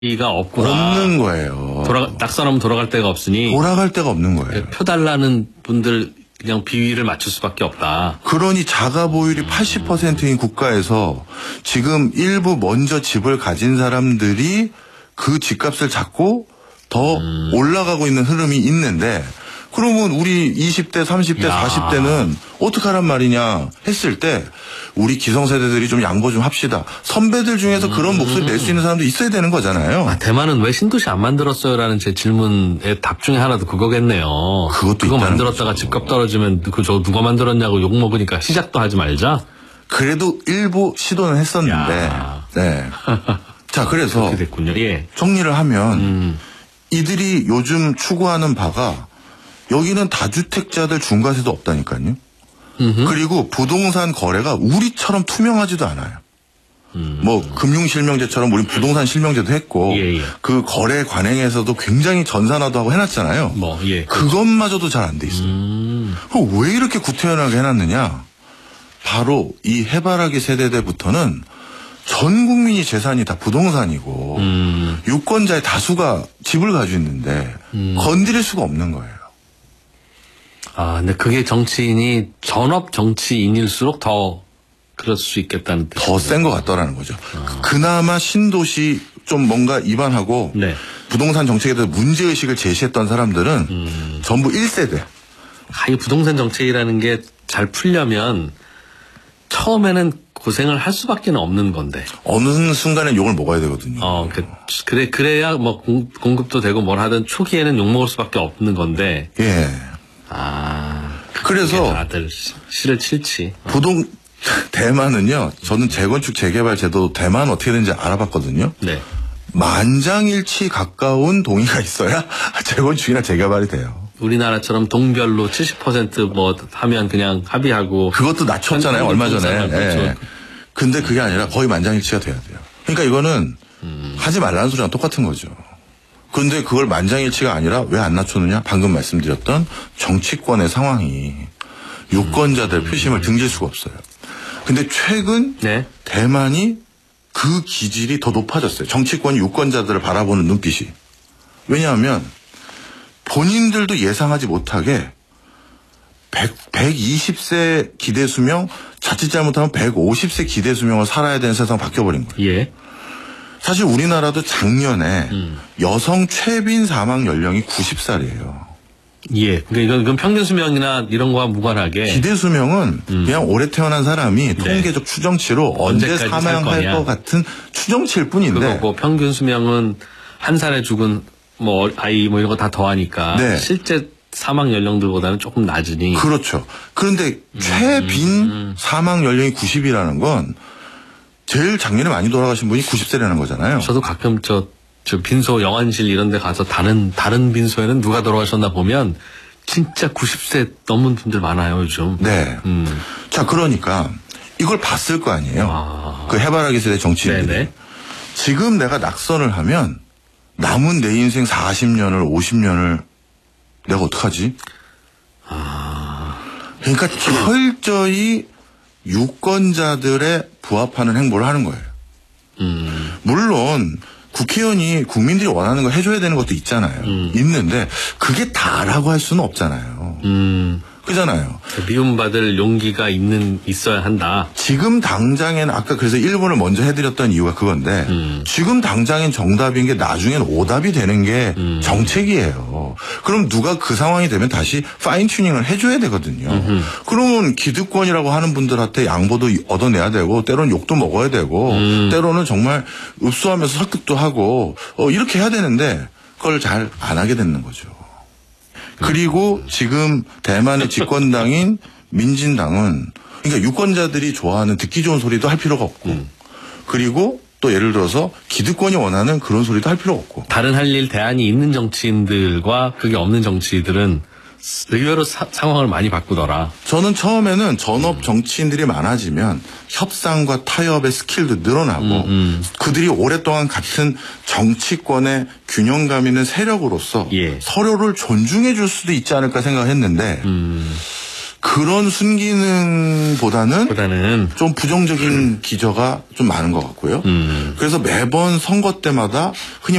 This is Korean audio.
가 없구나. 없는 거예요. 낙선하면 돌아갈 데가 없으니. 돌아갈 데가 없는 거예요. 표 달라는 분들 그냥 비위를 맞출 수밖에 없다. 그러니 자가 보유율이 80%인 국가에서 지금 일부 먼저 집을 가진 사람들이 그 집값을 잡고 더 올라가고 있는 흐름이 있는데, 그러면 우리 20대, 30대, 40대는 어떡하란 말이냐 했을 때 우리 기성세대들이 좀 양보 좀 합시다. 선배들 중에서 그런 목소리 낼 수 있는 사람도 있어야 되는 거잖아요. 대만은 왜 신도시 안 만들었어요? 라는 제 질문의 답 중에 하나도 그거겠네요. 그거 만들었다가 집값 떨어지면 저 누가 만들었냐고 욕먹으니까 시작도 하지 말자. 그래도 일부 시도는 했었는데. 네. 자, 그래서 그렇게 됐군요. 예. 정리를 하면 이들이 요즘 추구하는 바가 여기는 다주택자들 중과세도 없다니까요. 그리고 부동산 거래가 우리처럼 투명하지도 않아요. 뭐 금융실명제처럼 우리 부동산 실명제도 했고 그 거래 관행에서도 굉장히 전산화도 하고 해놨잖아요. 그것마저도 잘 안 돼 있어요. 왜 이렇게 구태연하게 해놨느냐. 바로 이 해바라기 세대대부터는 전 국민이 재산이 다 부동산이고 유권자의 다수가 집을 가지고 있는데 건드릴 수가 없는 거예요. 근데 그게 정치인이 전업 정치인일수록 더 그럴 수 있겠다는 뜻. 더 센 것 같더라는 거죠. 그나마 신도시 좀 뭔가 입안하고 부동산 정책에 대해서 문제의식을 제시했던 사람들은 전부 1세대. 이 부동산 정책이라는 게 잘 풀려면 처음에는 고생을 할 수밖에 없는 건데. 어느 순간엔 욕을 먹어야 되거든요. 그래야 뭐 공급도 되고 뭘 하든 초기에는 욕 먹을 수밖에 없는 건데. 예. 그래서 다들 실을 칠지. 대만은요. 저는 재건축 재개발 제도 대만 어떻게 되는지 알아봤거든요. 네. 만장일치 가까운 동의가 있어야 재건축이나 재개발이 돼요. 우리나라처럼 동별로 70% 뭐 하면 그냥 합의하고. 그것도 낮췄잖아요, 얼마 전에. 그렇죠. 근데 그게 아니라 거의 만장일치가 돼야 돼요. 그러니까 이거는 하지 말라는 소리랑 똑같은 거죠. 그런데 그걸 만장일치가 아니라 왜 안 낮췄느냐? 방금 말씀드렸던 정치권의 상황이 유권자들 표심을 등질 수가 없어요. 근데 최근 대만이 그 기질이 더 높아졌어요. 정치권이 유권자들을 바라보는 눈빛이. 왜냐하면 본인들도 예상하지 못하게 120세 기대 수명, 자칫 잘못하면 150세 기대 수명을 살아야 되는 세상 바뀌어버린 거예요. 사실 우리나라도 작년에 여성 최빈 사망 연령이 90살이에요. 그러니까 이건 평균 수명이나 이런 거와 무관하게. 기대 수명은 그냥 올해 태어난 사람이 통계적 추정치로 언제 사망할 것 같은 추정치일 뿐인데. 그거고 평균 수명은 한 살에 죽은 뭐 아이 뭐 이런 거 다 더하니까 실제 사망 연령들보다는 조금 낮으니. 그렇죠. 그런데 최빈 사망 연령이 90이라는 건 제일 작년에 많이 돌아가신 분이 90세라는 거잖아요. 저도 가끔 저 빈소 영안실 이런 데 가서 다른 빈소에는 누가 돌아가셨나 보면 진짜 90세 넘은 분들 많아요, 요즘. 네. 자, 그러니까 이걸 봤을 거 아니에요. 그 해바라기 세대 정치인들이. 지금 내가 낙선을 하면 남은 내 인생 40년을 50년을 내가 어떡하지? 그러니까 철저히 유권자들의 부합하는 행보를 하는 거예요. 물론 국회의원이 국민들이 원하는 거 해줘야 되는 것도 있잖아요. 있는데 그게 다라고 할 수는 없잖아요. 그잖아요. 미움받을 용기가 있어야 한다. 지금 당장에는 아까 그래서 1번을 먼저 해드렸던 이유가 그건데 지금 당장엔 정답인 게 나중엔 오답이 되는 게 정책이에요. 그럼 누가 그 상황이 되면 다시 파인 튜닝을 해줘야 되거든요. 그러면 기득권이라고 하는 분들한테 양보도 얻어내야 되고 때로는 욕도 먹어야 되고 때로는 정말 읍소하면서 설득도 하고 이렇게 해야 되는데 그걸 잘 안 하게 되는 거죠. 그리고 지금 대만의 집권당인 민진당은 그러니까 유권자들이 좋아하는 듣기 좋은 소리도 할 필요가 없고 그리고 또 예를 들어서 기득권이 원하는 그런 소리도 할 필요가 없고 다른 할 일 대안이 있는 정치인들과 그게 없는 정치인들은 의외로 상황을 많이 바꾸더라. 저는 처음에는 전업 정치인들이 많아지면 협상과 타협의 스킬도 늘어나고 그들이 오랫동안 같은 정치권의 균형감 있는 세력으로서 서로를 존중해 줄 수도 있지 않을까 생각했는데 그런 순기능보다는 좀 부정적인 기저가 좀 많은 것 같고요. 그래서 매번 선거 때마다 흔히